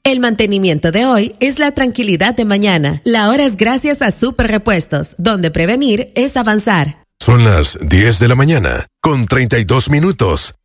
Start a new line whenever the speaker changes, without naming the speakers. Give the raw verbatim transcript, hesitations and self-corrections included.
El mantenimiento de hoy es la tranquilidad de mañana. La hora es gracias a Super Repuestos, donde prevenir es avanzar.
Son las diez de la mañana, con treinta y dos minutos.